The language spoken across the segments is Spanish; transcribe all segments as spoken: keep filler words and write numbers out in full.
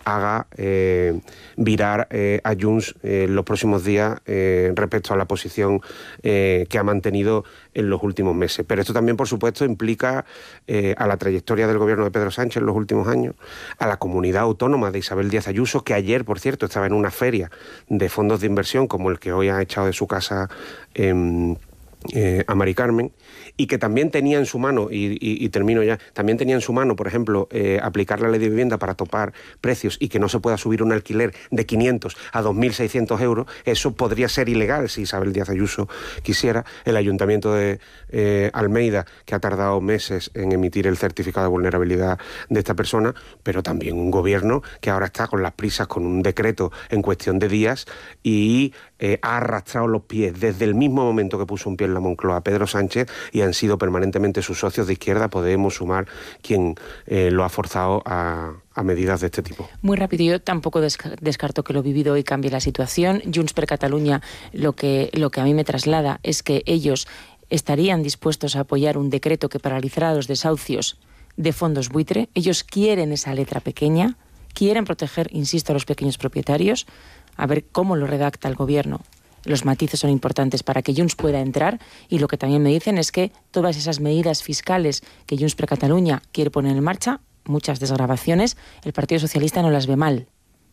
haga eh, virar eh, a Junts eh, en los próximos días eh, respecto a la posición eh, que ha mantenido en los últimos meses. Pero esto también, por supuesto, implica eh, a la trayectoria del gobierno de Pedro Sánchez en los últimos años, a la comunidad autónoma de Isabel Díaz Ayuso, que ayer, por cierto, estaba en una feria de fondos de inversión como el que hoy ha echado de su casa eh, eh, a Mari Carmen, y que también tenía en su mano, y, y, y termino ya, también tenía en su mano, por ejemplo, eh, aplicar la ley de vivienda para topar precios y que no se pueda subir un alquiler de quinientos a dos mil seiscientos euros. Eso podría ser ilegal si Isabel Díaz Ayuso quisiera. El Ayuntamiento de eh, Almeida, que ha tardado meses en emitir el certificado de vulnerabilidad de esta persona, pero también un gobierno que ahora está con las prisas, con un decreto en cuestión de días, y eh, ha arrastrado los pies desde el mismo momento que puso un pie en la Moncloa Pedro Sánchez, y han sido permanentemente sus socios de izquierda, Podemos, Sumar, quien eh, lo ha forzado a, a medidas de este tipo. Muy rápido, yo tampoco descarto que lo vivido hoy cambie la situación. Junts per Catalunya, lo que, lo que a mí me traslada es que ellos estarían dispuestos a apoyar un decreto que paralizará los desahucios de fondos buitre. Ellos quieren esa letra pequeña, quieren proteger, insisto, a los pequeños propietarios. A ver cómo lo redacta el gobierno. Los matices son importantes para que Junts pueda entrar, y lo que también me dicen es que todas esas medidas fiscales que Junts per Catalunya quiere poner en marcha, muchas desgravaciones, el Partido Socialista no las ve mal.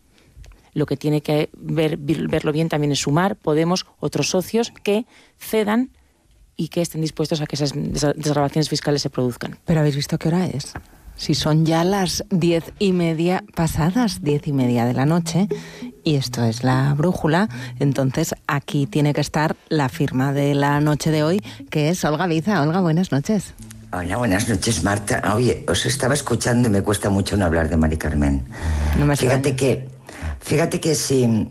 Lo que tiene que ver, verlo bien también es Sumar, Podemos, otros socios que cedan y que estén dispuestos a que esas desgravaciones fiscales se produzcan. ¿Pero habéis visto qué hora es? Si son ya las diez y media pasadas, diez y media de la noche, y esto es La Brújula, entonces aquí tiene que estar la firma de la noche de hoy, que es Olga Liza. Olga, buenas noches. Hola, buenas noches, Marta. Oye, os estaba escuchando y me cuesta mucho no hablar de Mari Carmen. No me fíjate que, fíjate que si,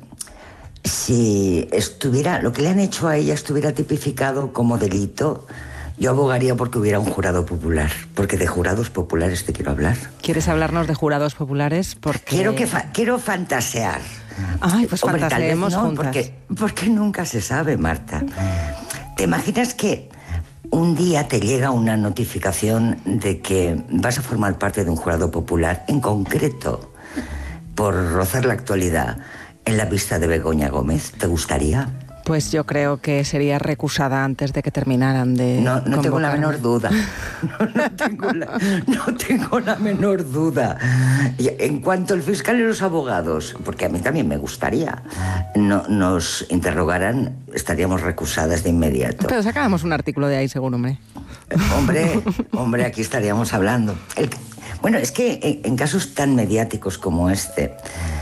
si estuviera, lo que le han hecho a ella estuviera tipificado como delito, yo abogaría porque hubiera un jurado popular, porque de jurados populares te quiero hablar. ¿Quieres hablarnos de jurados populares? Porque... Quiero, que fa- quiero fantasear. Ay, pues Hombre, fantaseemos tal vez no, juntas. porque, porque nunca se sabe, Marta. ¿Te imaginas que un día te llega una notificación de que vas a formar parte de un jurado popular, en concreto, por rozar la actualidad, en la vista de Begoña Gómez? ¿Te gustaría? Pues yo creo que sería recusada antes de que terminaran de No, no tengo la convocarme. menor duda. No, no, tengo la, no tengo la menor duda. Y en cuanto el fiscal y los abogados, porque a mí también me gustaría, no, nos interrogaran, estaríamos recusadas de inmediato. Pero sacábamos un artículo de ahí, seguro, hombre. Hombre, hombre, aquí estaríamos hablando. El, bueno, es que en, en casos tan mediáticos como este,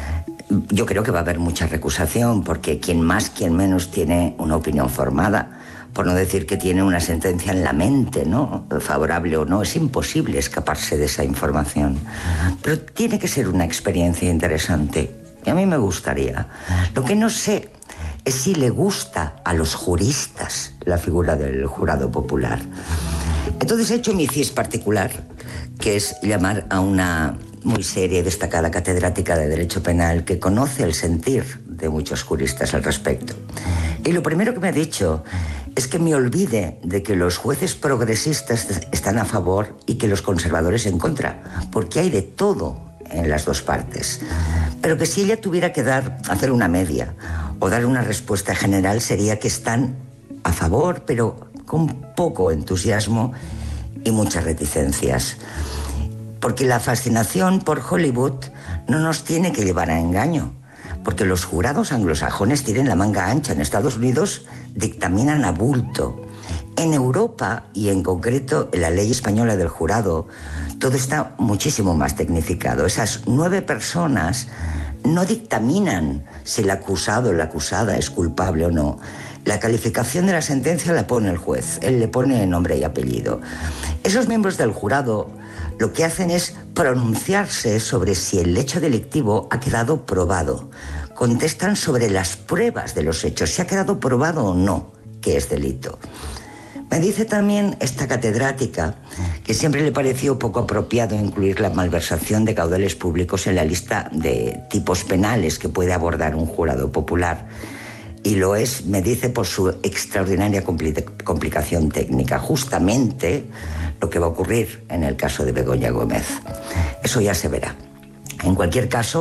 yo creo que va a haber mucha recusación, porque quien más, quien menos tiene una opinión formada, por no decir que tiene una sentencia en la mente, ¿no? Favorable o no, es imposible escaparse de esa información. Pero tiene que ser una experiencia interesante, y a mí me gustaría. Lo que no sé es si le gusta a los juristas la figura del jurado popular. Entonces he hecho mi C I S particular, que es llamar a una muy seria y destacada catedrática de Derecho Penal que conoce el sentir de muchos juristas al respecto. Y lo primero que me ha dicho es que me olvide de que los jueces progresistas están a favor y que los conservadores en contra, porque hay de todo en las dos partes. Pero que si ella tuviera que dar, hacer una media o dar una respuesta general, sería que están a favor, pero con poco entusiasmo y muchas reticencias. Porque la fascinación por Hollywood no nos tiene que llevar a engaño, porque los jurados anglosajones tienen la manga ancha. En Estados Unidos dictaminan a bulto. En Europa, y en concreto en la ley española del jurado, todo está muchísimo más tecnificado. Esas nueve personas no dictaminan si el acusado o la acusada es culpable o no. La calificación de la sentencia la pone el juez, él le pone nombre y apellido. Esos miembros del jurado lo que hacen es pronunciarse sobre si el hecho delictivo ha quedado probado. Contestan sobre las pruebas de los hechos, si ha quedado probado o no que es delito. Me dice también esta catedrática que siempre le pareció poco apropiado incluir la malversación de caudales públicos en la lista de tipos penales que puede abordar un jurado popular. Y lo es, me dice, por su extraordinaria compli- complicación técnica. Justamente lo que va a ocurrir en el caso de Begoña Gómez. Eso ya se verá. En cualquier caso,